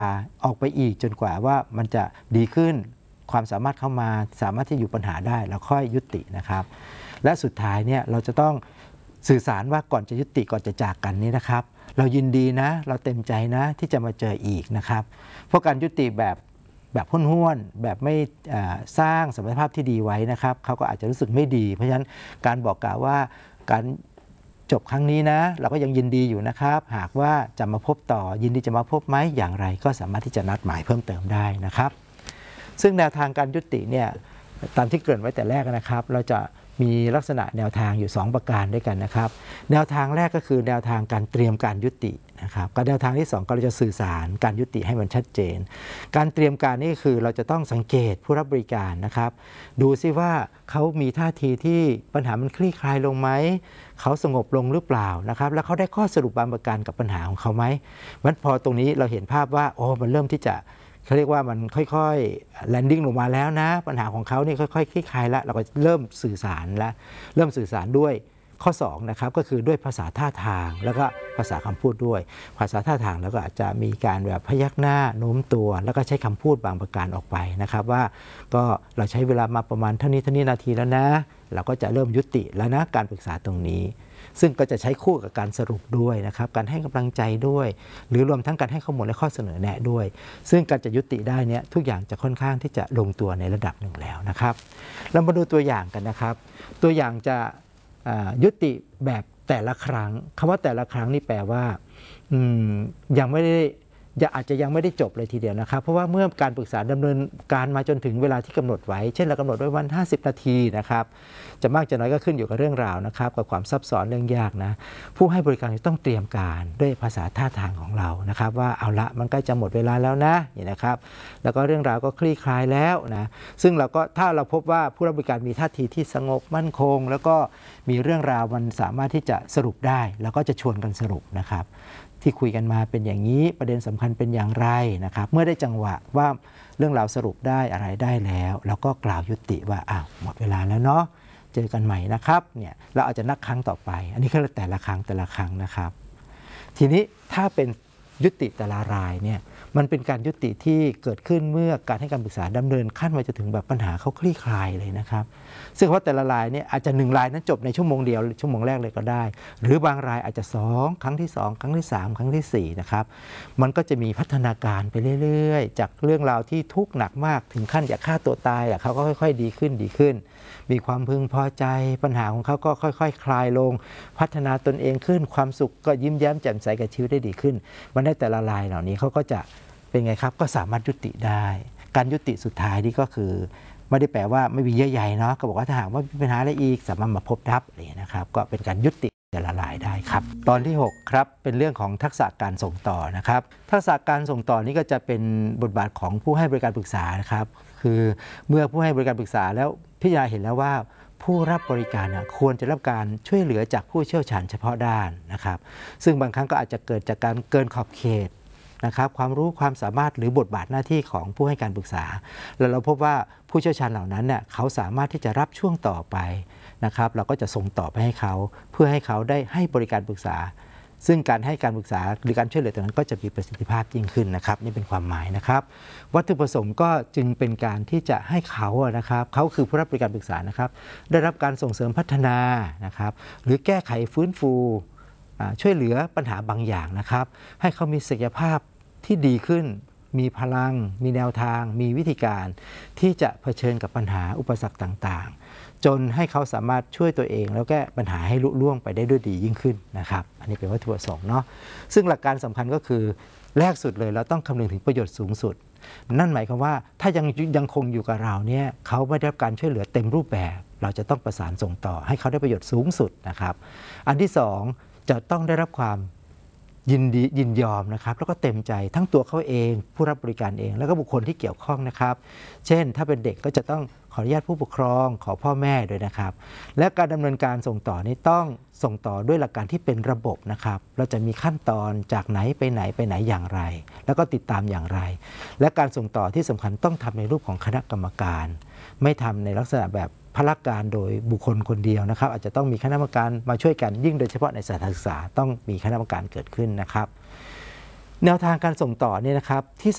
ออกไปอีกจนกว่าว่ามันจะดีขึ้นความสามารถเข้ามาสามารถที่อยู่ปัญหาได้แล้วค่อยยุตินะครับและสุดท้ายเนี่ยเราจะต้องสื่อสารว่าก่อนจะยุติก่อนจะจากกันนี้นะครับเรายินดีนะเราเต็มใจนะที่จะมาเจออีกนะครับเพราะการยุติแบบห้วนๆแบบไม่สร้างสมรรถภาพที่ดีไว้นะครับเขาก็อาจจะรู้สึกไม่ดีเพราะฉะนั้นการบอกกล่าวว่าการจบครั้งนี้นะเราก็ยังยินดีอยู่นะครับหากว่าจะมาพบต่อยินดีจะมาพบไหมอย่างไรก็สามารถที่จะนัดหมายเพิ่มเติมได้นะครับซึ่งแนวทางการยุติเนี่ยตามที่เกริ่นไว้แต่แรกนะครับเราจะมีลักษณะแนวทางอยู่2ประการด้วยกันนะครับแนวทางแรกก็คือแนวทางการเตรียมการยุตินะครับกับแนวทางที่2ก็เราจะสื่อสารการยุติให้มันชัดเจนการเตรียมการนี่คือเราจะต้องสังเกตผู้รับบริการนะครับดูซิว่าเขามีท่าทีที่ปัญหามันคลี่คลายลงไหมเขาสงบลงหรือเปล่านะครับแล้วเขาได้ข้อสรุปบางประการกับปัญหาของเขาไหมมันพอตรงนี้เราเห็นภาพว่าโอ้มันเริ่มที่จะเขาเรียกว่ามันค่อยๆแลนดิ้งลงมาแล้วนะปัญหาของเขานี่ค่อยๆคลี่คลายแล้วเราก็เริ่มสื่อสารแล้วเริ่มสื่อสารด้วยข้อ2นะครับก็คือด้วยภาษาท่าทางแล้วก็ภาษาคำพูดด้วยภาษาท่าทางแล้วก็อาจจะมีการแบบพยักหน้าโน้มตัวแล้วก็ใช้คำพูดบางประการออกไปนะครับว่าก็เราใช้เวลามาประมาณเท่านี้นาทีแล้วนะเราก็จะเริ่มยุติแล้วนะการปรึกษาตรงนี้ซึ่งก็จะใช้คู่กับการสรุปด้วยนะครับการให้กำลังใจด้วยหรือรวมทั้งการให้ข้อมูลและข้อเสนอแนะด้วยซึ่งการจะยุติได้เนี่ยทุกอย่างจะค่อนข้างที่จะลงตัวในระดับหนึ่งแล้วนะครับเรามาดูตัวอย่างกันนะครับตัวอย่างจะยุติแบบแต่ละครั้งคำว่าแต่ละครั้งนี่แปลว่ายังไม่ได้อาจจะยังไม่ได้จบเลยทีเดียวนะครับเพราะว่าเมื่อการปรึกษาดำเนินการมาจนถึงเวลาที่กำหนดไว้เช่นเรากำหนดไว้วัน50 นาทีนะครับจะมากจะน้อยก็ขึ้นอยู่กับเรื่องราวนะครับกับความซับซ้อนเรื่องยากนะผู้ให้บริการต้องเตรียมการด้วยภาษาท่าทางของเรานะครับว่าเอาละมันใกล้จะหมดเวลาแล้วนะนี่นะครับแล้วก็เรื่องราวก็คลี่คลายแล้วนะซึ่งเราก็ถ้าเราพบว่าผู้รับบริการมีท่าทีที่สงบมั่นคงแล้วก็มีเรื่องราวมันสามารถที่จะสรุปได้แล้วก็จะชวนกันสรุปนะครับที่คุยกันมาเป็นอย่างนี้ประเด็นสำคัญเป็นอย่างไรนะครับเมื่อได้จังหวะว่าเรื่องราวสรุปได้อะไรได้แล้วเราก็กล่าวยุติว่าอ้าวหมดเวลาแล้วเนาะเจอกันใหม่นะครับเนี่ยเราอาจจะนัดครั้งต่อไปอันนี้คือแต่ละครั้งนะครับทีนี้ถ้าเป็นยุติแต่ละรายเนี่ยมันเป็นการยุติที่เกิดขึ้นเมื่อการให้การปรึกษาดำเนินขั้นมาจะถึงแบบปัญหาเขาคลี่คลายเลยนะครับซึ่งว่าแต่ละรายเนี่ยอาจจะ1 รายนั้นจบในชั่วโมงเดียวชั่วโมงแรกเลยก็ได้หรือบางรายอาจจะ2 ครั้งที่ 2 ครั้งที่ 3 ครั้งที่4นะครับมันก็จะมีพัฒนาการไปเรื่อยๆจากเรื่องราวที่ทุกข์หนักมากถึงขั้นอยากฆ่าตัวตายเขาก็ค่อยๆดีขึ้นมีความพึงพอใจปัญหาของเขาก็ค่อยๆคลายลงพัฒนาตนเองขึ้นความสุขก็ยิ้มแย้มแจ่มใสกับชีวิตได้ดีขึ้นมันได้แต่ละรายเหล่านี้เขาก็จะเป็นไงครับก็สามารถยุติได้การยุติสุดท้ายนี่ก็คือไม่ได้แปลว่าไม่มีเยื่อใยเนาะก็บอกว่าถ้าหากว่ามีปัญหาอะไรอีกสามารถมาพบรับอะไรนะครับก็เป็นการยุติแต่ละรายได้ครับตอนที่6ครับเป็นเรื่องของทักษะการส่งต่อนะครับทักษะการส่งต่อนี้ก็จะเป็นบทบาทของผู้ให้บริการปรึกษานะครับคือเมื่อผู้ให้บริการปรึกษาแล้วพิจารณาเห็นแล้วว่าผู้รับบริการควรจะรับการช่วยเหลือจากผู้เชี่ยวชาญเฉพาะด้านนะครับซึ่งบางครั้งก็อาจจะเกิดจากการเกินขอบเขตนะครับความรู้ความสามารถหรือบทบาทหน้าที่ของผู้ให้การปรึกษาแล้วเราพบว่าผู้เชี่ยวชาญเหล่านั้นเนี่ยเขาสามารถที่จะรับช่วงต่อไปนะครับเราก็จะส่งต่อไปให้เขาเพื่อให้เขาได้ให้บริการปรึกษาซึ่งการให้การปรึกษาหรือการช่วยเหลือตรงนั้นก็จะมีประสิทธิภาพยิ่งขึ้นนะครับนี่เป็นความหมายนะครับวัตถุประสงค์ก็จึงเป็นการที่จะให้เขานะครับเขาคือผู้รับบริการปรึกษานะครับได้รับการส่งเสริมพัฒนานะครับหรือแก้ไขฟื้นฟูช่วยเหลือปัญหาบางอย่างนะครับให้เขามีศักยภาพที่ดีขึ้นมีพลังมีแนวทางมีวิธีการที่จะเผชิญกับปัญหาอุปสรรคต่างๆจนให้เขาสามารถช่วยตัวเองแล้วแก้ปัญหาให้ลุล่วงไปได้ด้วยดียิ่งขึ้นนะครับอันนี้เป็นวัตถุประสงค์เนาะซึ่งหลักการสำคัญก็คือแรกสุดเลยเราต้องคำนึงถึงประโยชน์สูงสุดนั่นหมายความว่าถ้ายังคงอยู่กับเราเนี่ยเขาไม่ได้รับการช่วยเหลือเต็มรูปแบบเราจะต้องประสานส่งต่อให้เขาได้ประโยชน์สูงสุดนะครับอันที่2จะต้องได้รับความยินยอมนะครับแล้วก็เต็มใจทั้งตัวเขาเองผู้รับบริการเองแล้วก็บุคคลที่เกี่ยวข้องนะครับเช่นถ้าเป็นเด็กก็จะต้องขออนุญาตผู้ปกครองขอพ่อแม่ด้วยนะครับและการดำเนินการส่งต่อนี้ต้องส่งต่อด้วยหลักการที่เป็นระบบนะครับเราจะมีขั้นตอนจากไหนไปไหนอย่างไรแล้วก็ติดตามอย่างไรและการส่งต่อที่สำคัญต้องทำในรูปของคณะกรรมการไม่ทำในลักษณะแบบพละการโดยบุคคลคนเดียวนะครับอาจจะต้องมีคณะกรรมการมาช่วยกันยิ่งโดยเฉพาะในสถานศึกษาต้องมีคณะกรรมการเกิดขึ้นนะครับแนวทางการส่งต่อเนี่ยนะครับที่